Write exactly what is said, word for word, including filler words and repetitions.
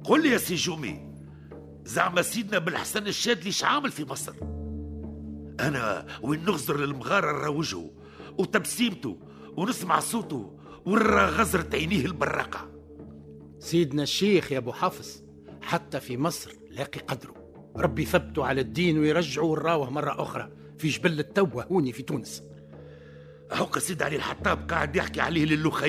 قل لي يا سي جومي، زعما سيدنا بالحسن الشاذلي شعامل في مصر؟ أنا وين نغزر المغارة نروجه وتبسيمته ونسمع صوته ورا غزرة عينيه البراقة. سيدنا الشيخ يا أبو حفص حتى في مصر لاقي قدره، ربي ثبته على الدين ويرجعه وراوه مرة أخرى في جبل التوبة هوني في تونس. هوك سيد علي الحطاب قاعد يحكي عليه للخير.